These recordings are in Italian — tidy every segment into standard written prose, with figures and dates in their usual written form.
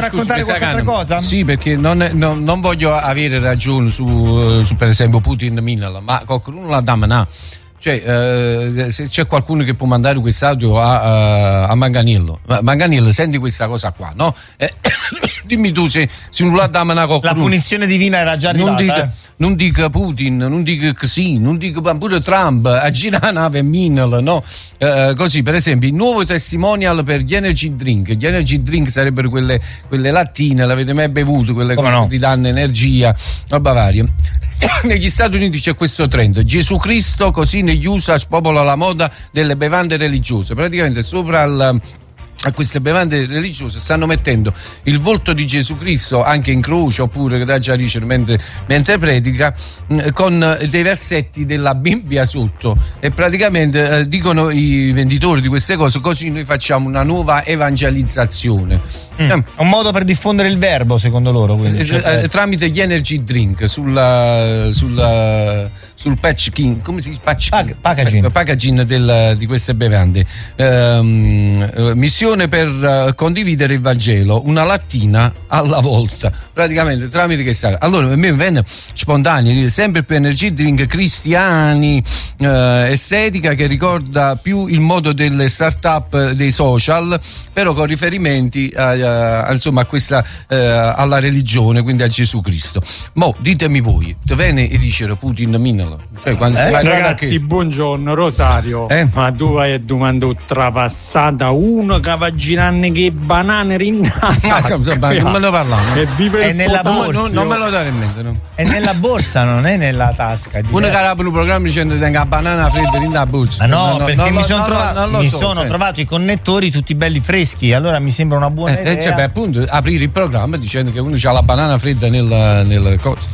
raccontare qualche altra cosa? Sì, perché non voglio avere ragione su per esempio Putin Minala, ma qualcuno la damana. Cioè, se c'è qualcuno che può mandare quest'audio a Manganello, senti questa cosa qua, no? Dimmi tu se non la damana qualcuno. La punizione divina era già arrivata. Non dica Putin, non dica Xi, non dica pure Trump, a girare nave Minal, no? Così, per esempio, il nuovo testimonial per gli energy drink. Gli energy drink sarebbero quelle lattine, l'avete mai bevuto? Quelle cose che ti danno energia, roba varia. Negli Stati Uniti c'è questo trend: Gesù Cristo, così negli USA spopola la moda delle bevande religiose. Praticamente sopra a queste bevande religiose stanno mettendo il volto di Gesù Cristo anche in croce, oppure che da già dice mentre predica, con dei versetti della Bibbia sotto, e praticamente dicono i venditori di queste cose: così noi facciamo una nuova evangelizzazione. Un modo per diffondere il verbo, secondo loro, quindi, tramite gli energy drink sul packaging, come si dice? Packaging di queste bevande. Missione per condividere il Vangelo, una lattina alla volta, praticamente tramite che sta. Allora a me viene spontaneo, sempre per energy drink cristiani, estetica che ricorda più il modo delle start-up dei social, però con riferimenti insomma a questa alla religione, quindi a Gesù Cristo. Mo ditemi voi, te viene e dicere Putin Minala, cioè, ragazzi, buongiorno Rosario, ma tu hai domanda trapassata uno che va girando che banane rinnate, non me ne parlano, è nella borsa, non me lo dare in mente, no? È nella borsa, non è nella tasca. Uno che ha un programma dicendo che la banana fredda in da borsa. Perché mi sono trovato i connettori tutti belli freschi, allora mi sembra una buona idea. Cioè, appunto, aprire il programma dicendo che uno ha la banana fredda nel coso.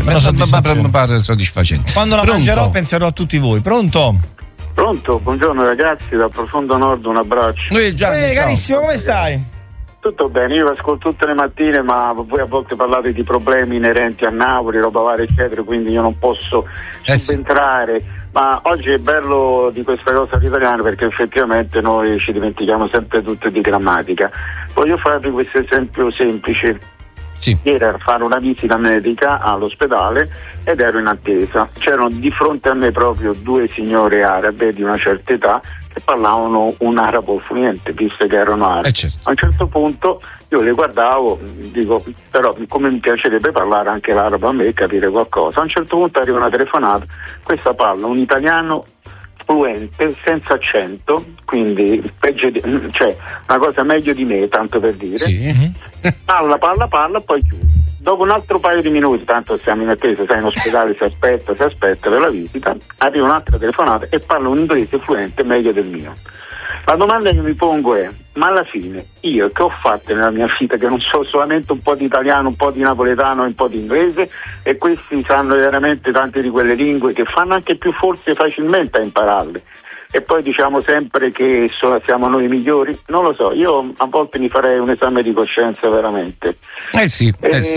Mi pare soddisfacente. Quando la mangerò penserò a tutti voi. Pronto? Pronto, buongiorno ragazzi, dal profondo nord un abbraccio. Carissimo, come stai? Tutto bene, io vi ascolto tutte le mattine, ma voi a volte parlate di problemi inerenti a Napoli, roba varia eccetera, quindi io non posso subentrare. Ma oggi è bello di questa cosa all'italiano, perché effettivamente noi ci dimentichiamo sempre tutto di grammatica. Voglio farvi questo esempio semplice. Sì. Ieri ero a fare una visita medica all'ospedale ed ero in attesa. C'erano di fronte a me proprio due signore arabe di una certa età che parlavano un arabo fluente, visto che erano arabi. Certo. A un certo punto io le guardavo, dico, però come mi piacerebbe parlare anche l'arabo a me e capire qualcosa. A un certo punto arriva una telefonata, questa parla un italiano fluente, senza accento, quindi peggio cioè una cosa meglio di me, tanto per dire. Sì. Parla, poi chiude. Dopo un altro paio di minuti, tanto siamo in attesa, sai, in ospedale si aspetta per la visita, arriva un'altra telefonata e parla un inglese fluente meglio del mio. La domanda che mi pongo è: ma alla fine io che ho fatto nella mia vita, che non so solamente un po' di italiano, un po' di napoletano e un po' di inglese, e questi sanno veramente tante di quelle lingue che fanno anche più forse facilmente a impararle, e poi diciamo sempre che siamo noi migliori? Non lo so, io a volte mi farei un esame di coscienza veramente. Sì.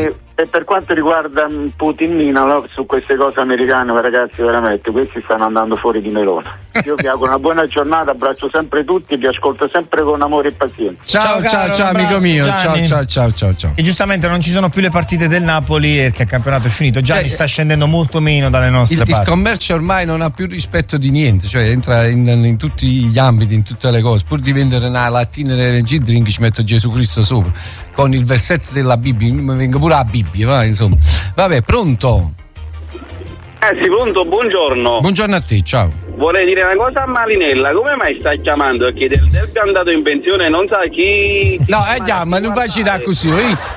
E per quanto riguarda Putin Minala, su queste cose americane, ragazzi, veramente questi stanno andando fuori di melone. Io vi auguro una buona giornata, abbraccio sempre tutti e vi ascolto sempre con amore e pazienza. Ciao amico mio. Ciao. E giustamente non ci sono più le partite del Napoli perché il campionato è finito. Gianni sta scendendo molto meno dalle nostre parti. Il commercio ormai non ha più rispetto di niente, cioè entra in tutti gli ambiti, in tutte le cose. Pur di vendere una lattina energy drink ci metto Gesù Cristo sopra con il versetto della Bibbia, mi venga pure la Bibbia, va, insomma. Vabbè, pronto? Sì, pronto, buongiorno. Buongiorno a te, ciao. Vorrei dire una cosa a Marinella, come mai sta chiamando? Perché del Derby è andato in pensione, non sa chi... No, ma non facci da così,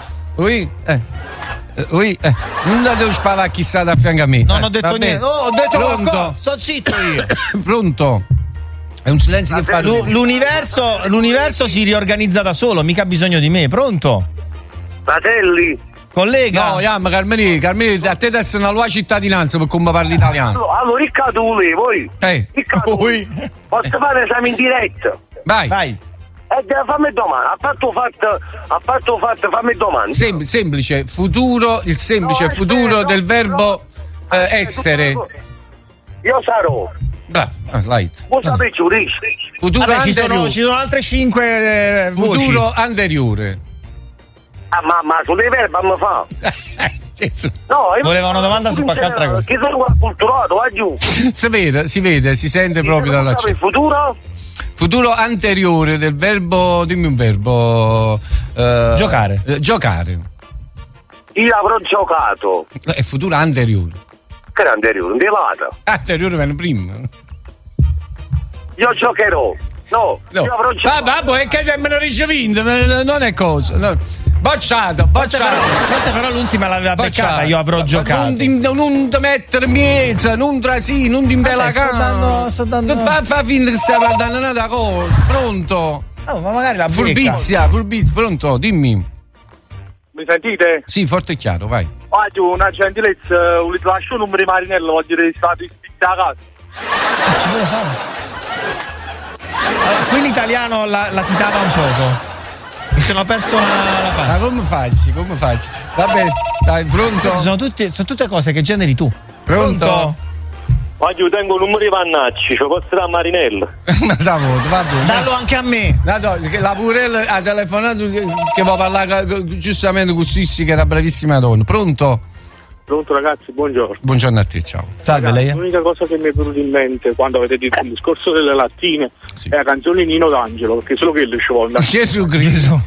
non la devo sparare a chi sta da fianco a me. Non ho detto niente. Ho detto pronto? Sto zitto io. Pronto? È un silenzio che fa. L'universo si riorganizza da solo, mica ha bisogno di me. Pronto? Fratelli. Collega. No, Carmeli, a te deve essere una tua cittadinanza per come parli italiano. Allora, Riccardo, voi. Posso fare l'esame in diretta? Vai. Fammi domanda. A fatto fammi domanda. Semplice, futuro, il semplice futuro del verbo essere. Io sarò. Bravo, light. Futuro anteriore. Ci sono altre 5 voci. Futuro anteriore. Ma sulle verba mi fa. No, voleva una domanda su qualche altra cosa. Chi sono acculturato, va giù. Si vede, si sente proprio dall'accento. Il futuro? Futuro anteriore del verbo, dimmi un verbo. Giocare. Giocare. Io avrò giocato. È futuro anteriore. Che era anteriore? Un delata. Anteriore viene prima. Io giocherò. No. Io avrò giocato. Vabbè, è che me ne dice vinto, non è cosa. No. Bocciato. Questa però l'ultima l'aveva beccata, io avrò giocato. Non ti mettere miezza, non trasì, non ti imbellacare. Sto dando. Non fa finta che stai guardando una cosa. Pronto? No, ma magari la furbizia, pronto, dimmi. Mi sentite? Sì, forte e chiaro, vai. Una gentilezza, ti lascio un numero di Marinello, voglio dire, stato iscritto a casa. Qui l'italiano la titava un poco. Mi sono perso la parte. Ma come faccio? Vabbè, dai, pronto? Sono tutte cose che generi tu. Pronto? Ma io tengo un numero di Vannacci, ci posso dare a Marinello. Ma va bene. Dallo anche a me. La Purella ha telefonato che va a parlare giustamente con Sissi, che è una bravissima donna. Pronto? Pronto ragazzi, buongiorno. Buongiorno a te, ciao. Salve ragazzi, lei. L'unica cosa che mi è venuta in mente quando avete detto il discorso delle lattine è la canzone Nino D'Angelo, perché solo quello ci vuole. Gesù Cristo.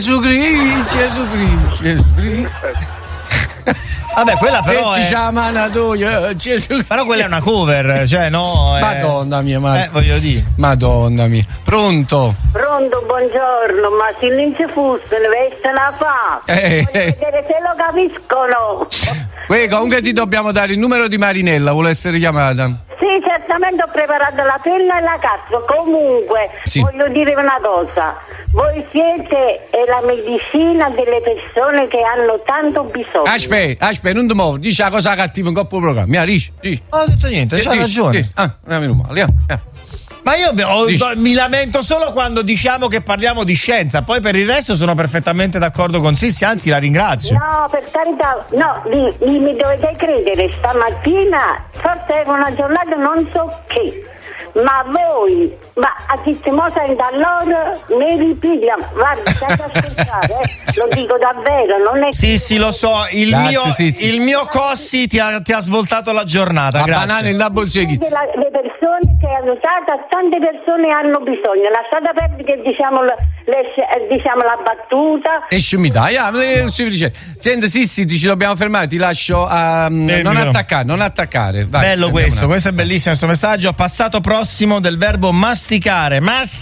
Vabbè, quella però è. Però quella è una cover, cioè no. Madonna mia, voglio dire. Madonna mia. Pronto, buongiorno, ma se non ci fosse, ne veste la fa. Voglio vedere se lo capiscono. Comunque ti dobbiamo dare il numero di Marinella, vuole essere chiamata. Sì, certamente ho preparato la penna e la carta. Comunque, voglio dire una cosa. Voi siete la medicina delle persone che hanno tanto bisogno. Aspetta, non ti muovi, dici la cosa cattiva in coppa programma. Dici. Non ho detto niente, c'ha ragione. Andiamo. Ma io mi lamento solo quando diciamo che parliamo di scienza, poi per il resto sono perfettamente d'accordo con Sissi, anzi la ringrazio. No, per carità, no, mi dovete credere, stamattina forse è una giornata non so che. Ma voi, a chi timosa da loro ne ripigliamo, guarda, stai a scherzare, lo dico davvero, non è. Sì, lo so, il mio Cossi ti ha svoltato la giornata, grazie. Banane in double check. Le persone che hanno dato, tante persone hanno bisogno, lasciate perdere che diciamo la battuta. E scimità, senti Sissi, ci dobbiamo fermare, ti lascio non attaccare. Vai, bello questo è bellissimo questo messaggio. Passato prossimo del verbo masticare.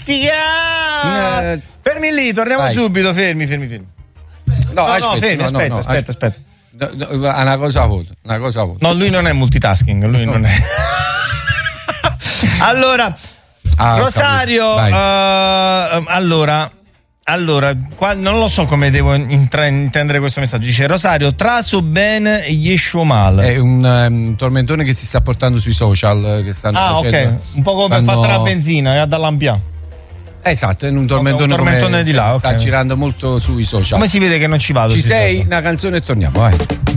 Fermi lì, torniamo subito, fermi. No, aspetta. Una cosa a voto. No, lui non è multitasking, lui non è. Allora, Rosario, allora, qua non lo so come devo intendere questo messaggio. Dice Rosario, traso ben Yeshumal. È un tormentone che si sta portando sui social, che stanno facendo. Ok, un po' come fatta la benzina, dall'Ampia. Esatto, è un tormentone di là, sta girando molto sui social. Come si vede che non ci vado? Ci sei? Una canzone e torniamo, vai.